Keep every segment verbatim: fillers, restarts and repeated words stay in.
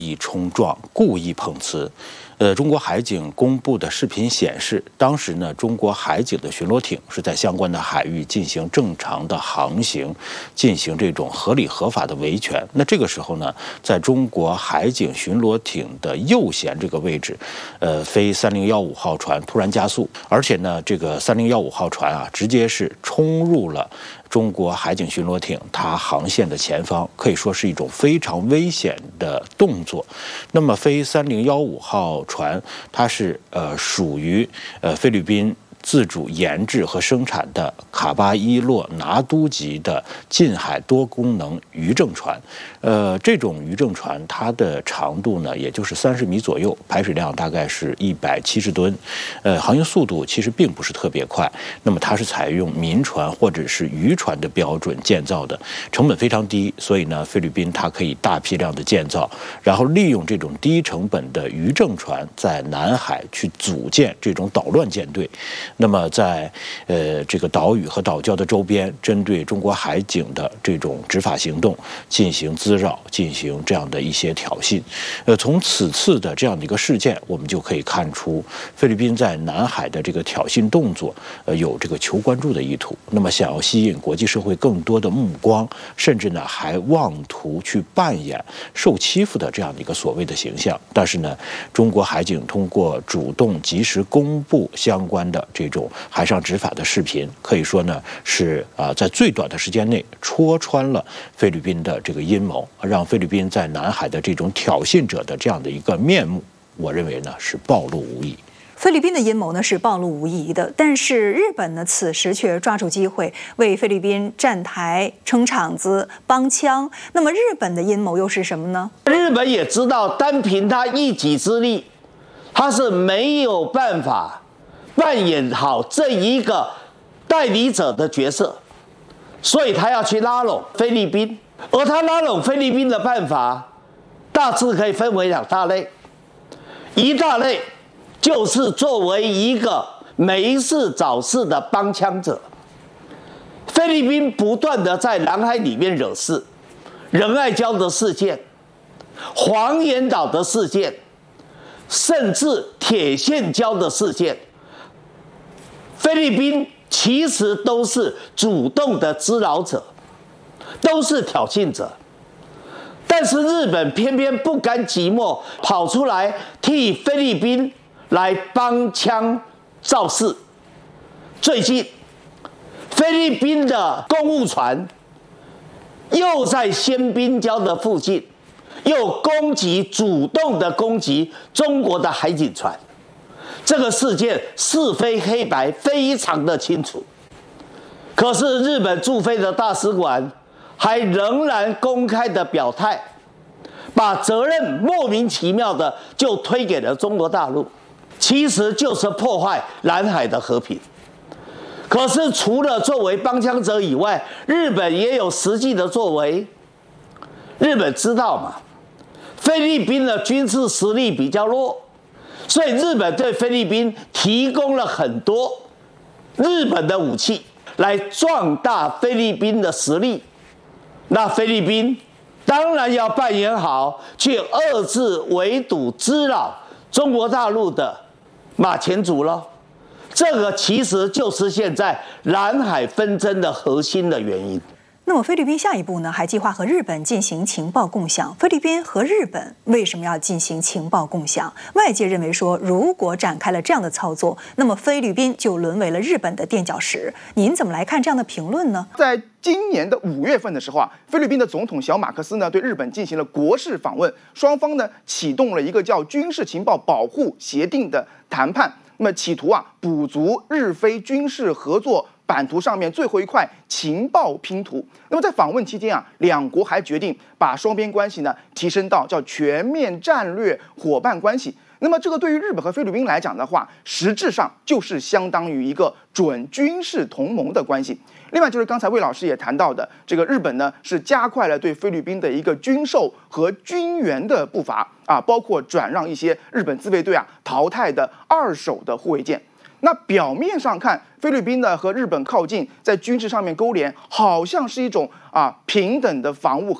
意冲撞、故意碰瓷。呃，中国海警公布的视频显示，当时呢，中国海警的巡逻艇是在相关的海域进行正常的航行，进行这种合理合法的维权。那这个时候呢，在中国海警巡逻艇的右舷这个位置，呃，飞三零幺五号船突然加速，而且呢，这个三零幺五号船啊，直接是冲入了中国海警巡逻艇它航线的前方，可以说是一种非常危险的动作。那么飞三零幺五号船，它是呃属于呃菲律宾自主研制和生产的卡巴伊洛拿督级的近海多功能渔政船。呃，这种渔政船它的长度呢，也就是三十米左右，排水量大概是一百七十吨，呃，航行速度其实并不是特别快。那么它是采用民船或者是渔船的标准建造的，成本非常低，所以呢，菲律宾它可以大批量的建造，然后利用这种低成本的渔政船在南海去组建这种捣乱舰队。那么在呃这个岛屿和岛礁的周边，针对中国海警的这种执法行动进行滋扰，进行这样的一些挑衅。呃，从此次的这样的一个事件，我们就可以看出菲律宾在南海的这个挑衅动作，呃，有这个求关注的意图。那么想要吸引国际社会更多的目光，甚至呢还妄图去扮演受欺负的这样的一个所谓的形象。但是呢，中国海警通过主动及时公布相关的这种海上执法的视频，可以说呢是啊、呃、在最短的时间内戳穿了菲律宾的这个阴谋，让菲律宾在南海的这种挑衅者的这样的一个面目，我认为呢是暴露无遗。 菲律宾的阴谋呢是暴露无遗的，但是日本呢此时却抓住机会为菲律宾站台、撑场子、帮腔。那么日本的阴谋又是什么呢？ 日本也知道，单凭他一己之力，他是没有办法扮演好这一个代理者的角色，所以他要去拉拢菲律宾。而他拉拢菲律宾的办法，大致可以分为两大类。一大类就是作为一个没事找事的帮腔者，菲律宾不断的在南海里面惹事，仁爱礁的事件、黄岩岛的事件，甚至铁线礁的事件，菲律宾其实都是主动的滋扰者，都是挑衅者。但是日本偏偏不甘寂寞，跑出来替菲律宾来帮腔造势。最近，菲律宾的公务船又在仙滨礁的附近，又攻击，主动的攻击中国的海警船。这个事件是非黑白非常的清楚。可是日本驻菲的大使馆还仍然公开的表态，把责任莫名其妙的就推给了中国大陆，其实就是破坏南海的和平。可是除了作为帮腔者以外，日本也有实际的作为。日本知道嘛，菲律宾的军事实力比较弱，所以日本对菲律宾提供了很多日本的武器，来壮大菲律宾的实力。那菲律宾当然要扮演好去遏制、围堵、滋扰中国大陆的马前卒了。这个其实就是现在南海纷争的核心的原因。 那么菲律宾下一步呢，还计划和日本进行情报共享。菲律宾和日本为什么要进行情报共享？外界认为说，如果展开了这样的操作，那么菲律宾就沦为了日本的垫脚石。您怎么来看这样的评论呢？ 在今年的五月份的时候啊，菲律宾的总统小马克思呢对日本进行了国事访问，双方呢启动了一个叫军事情报保护协定的谈判，那么企图啊补足日菲军事合作版图上面最后一块情报拼图。那么在访问期间啊，两国还决定把双边关系呢提升到叫全面战略伙伴关系。那么这个对于日本和菲律宾来讲的话，实质上就是相当于一个准军事同盟的关系。另外就是刚才魏老师也谈到的，这个日本呢是加快了对菲律宾的一个军售和军援的步伐啊，包括转让一些日本自卫队啊淘汰的二手的护卫舰。那表面上看，菲律宾呢和日本靠近，在军事上面勾连，好像是一种啊平等的防务合作。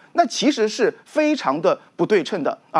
那其实是非常的不对称的啊。